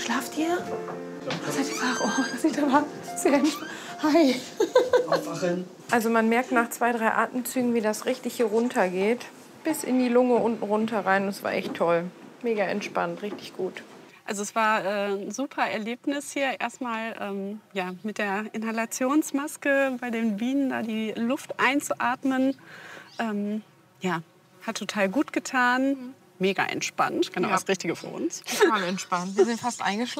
Schlaft ihr? Seid ihr wach? Oh, das sieht aber sehr entspannt. Hi. Aufwachen. Also man merkt nach 2, 3 Atemzügen, wie das richtig hier runtergeht. Bis in die Lunge unten runter rein. Das war echt toll. Mega entspannt, richtig gut. Also es war ein super Erlebnis hier. Erstmal ja, mit der Inhalationsmaske bei den Bienen da die Luft einzuatmen. Ja, hat total gut getan. Mega entspannt. Genau, das Richtige für uns. Total entspannt. Wir sind fast eingeschlafen.